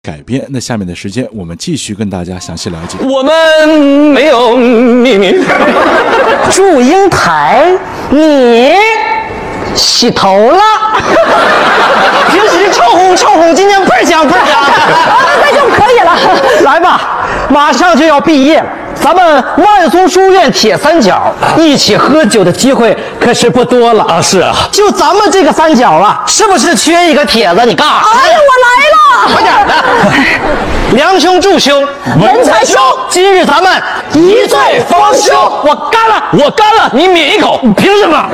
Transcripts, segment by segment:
改编。那下面的时间，我们继续跟大家详细了解。 我们没有秘密。 祝英台，你洗头了？平时臭烘臭烘，今天倍儿香倍儿香。 那就可以了。 来吧，马上就要毕业了。咱们万松书院铁三角一起喝酒的机会可是不多了啊！是啊， 就咱们这个三角啊，是不是缺一个铁子？你干啥？ 哎呀，我来了！ 快点的！良兄助兄， 文才兄， 今日咱们一醉方休。 我干了，我干了，你抿一口， 凭什么？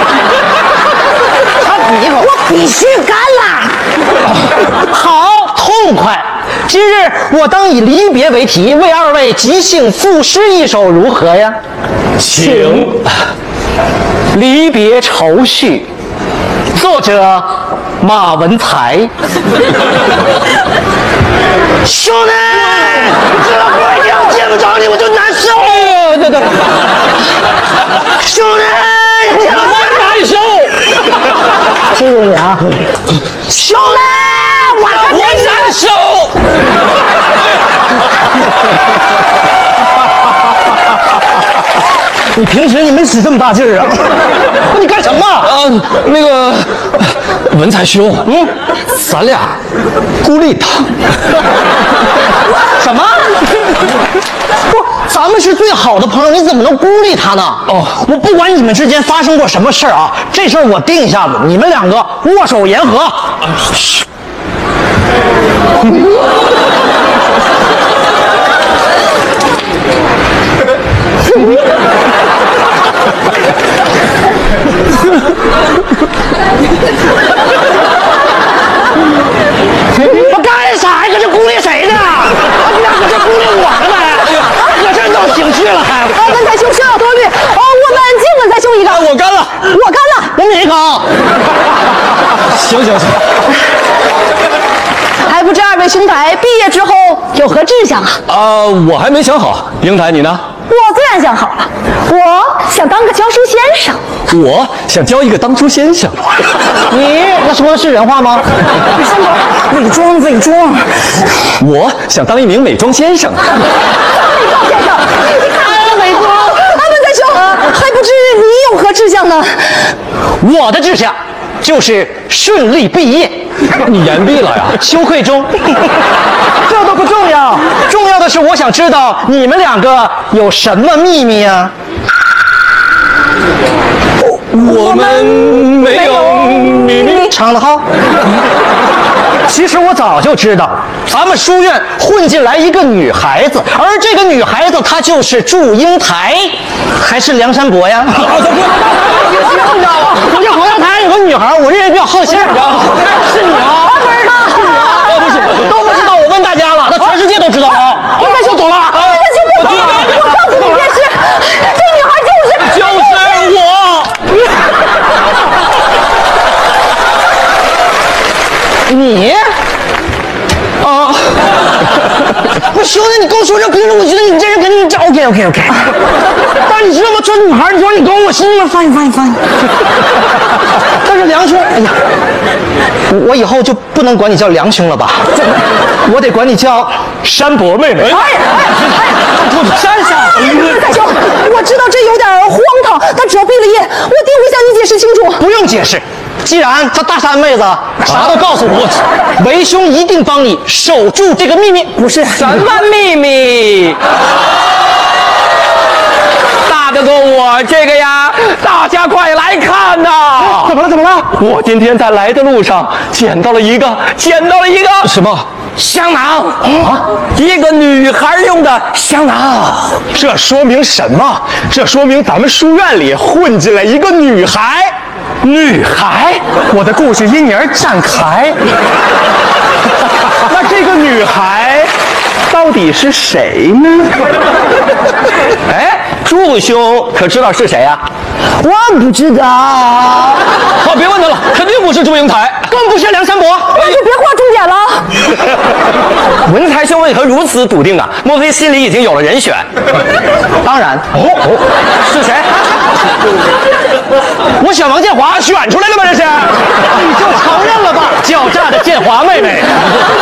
他抿一口， 我必须干了！ 好，痛快！今日我当以离别为题，为二位即兴赋诗一首，如何呀？ 请。 离别愁绪，作者马文才。兄弟，这我一样见不着你我就难受。对，兄弟，你我难受。谢谢你啊，兄弟，我难受。 你平时你没使这么大劲儿啊？你干什么？ 那个文才兄，咱俩孤立他。 什么？不，咱们是最好的朋友，你怎么能孤立他呢？ 哦， 我不管你们之间发生过什么事儿啊，这事儿我定一下子，你们两个握手言和。我干啥呀？搁这孤立谁呢？你俩搁这孤立我呢呗？搁这闹情绪了还？ 文才兄，休要多虑。我们敬文才兄一个。 我干了， 我干了。 我抿一口。 行。 还不知二位兄台毕业之后有何志向啊？ 我还没想好。英台，你呢？ 我自然想好了，我想当个教书先生。 我想教一个当初先生。 你那说的是人话吗？ 伪装。 我想当一名美妆先生。 美妆先生， 伪装。 文才兄，还不知你有何志向呢？ 我的志向就是顺利毕业。 你延毕了呀？ 羞愧中。这都不重要，重要的是我想知道你们两个有什么秘密啊？ 我们没有秘密。 唱得好。其实我早就知道，咱们书院混进来一个女孩子，而这个女孩子她就是祝英台，还是梁山伯呀？你知道吗？我这后阳台有个女孩，我这人比较好信，你知道吗？是你啊？ 不知道。 不是，都不知道，我问大家了，那全世界都知道啊。 文才兄走了。 文才兄不走，我告诉你一件事，这女孩就是我。你不兄弟，你跟我说这平时我觉得你这人肯定是 OK。但是你知道吗？这女孩，你说你跟我心里面翻译。但是梁兄，哎呀，我以后就不能管你叫梁兄了吧？我得管你叫山伯妹妹。山上。 文才兄，我知道这有点荒唐，但只要毕了业，我定会向你解释清楚。 不用解释。既然这大山妹子啥都告诉我，为兄一定帮你守住这个秘密。不是什么秘密？大得过我这个呀！大家快来看呐！ 怎么了？ 我今天在来的路上捡到了一个什么香囊啊？一个女孩用的香囊。 这说明什么？这说明咱们书院里混进来一个女孩。 女孩， 我的故事因你而展开。那这个女孩到底是谁呢？ 哎，祝兄可知道是谁呀？ 我不知道。 好，别问他了，肯定不是祝英台， 更不是梁山伯。 那就别划重点了。 文才兄为何如此笃定啊？莫非心里已经有了人选？ 当然。 是谁？ 我选王建华选出来了吗？这是，你就承认了吧，狡诈的建华妹妹。